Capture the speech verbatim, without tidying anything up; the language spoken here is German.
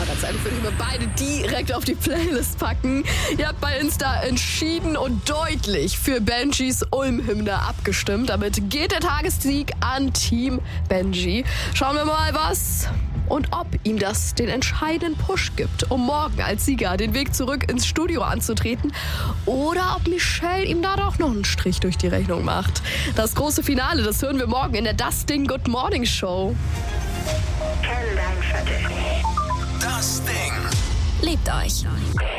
Ganz ehrlich, würde ich mir beide direkt auf die Playlist packen. Ihr habt bei Insta entschieden und deutlich für Benjis Ulm-Hymne abgestimmt. Damit geht der Tagessieg an Team Benji. Schauen wir mal, was und ob ihm das den entscheidenden Push gibt, um morgen als Sieger den Weg zurück ins Studio anzutreten. Oder ob Michelle ihm da doch noch einen Strich durch die Rechnung macht. Das große Finale, das hören wir morgen in der Das Ding Good Morning Show. Kenn dein Viertel. Das Ding. Liebt euch.